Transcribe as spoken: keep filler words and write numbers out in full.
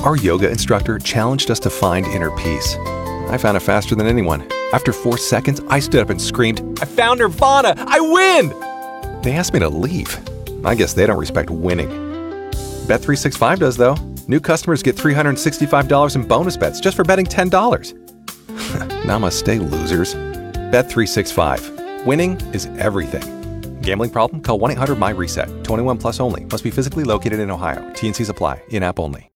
Our yoga instructor challenged us to find inner peace. I found it faster than anyone. After four seconds, I stood up and screamed, "I found Nirvana! I win!" They asked me to leave. I guess they don't respect winning. Bet three sixty-five does, though. New customers get three hundred sixty-five dollars in bonus bets just for betting ten dollars. Namaste, losers. Bet three sixty-five. Winning is everything. Gambling problem? Call one eight hundred M Y RESET. twenty-one plus only. Must be physically located in Ohio. T N Cs apply. In-app only.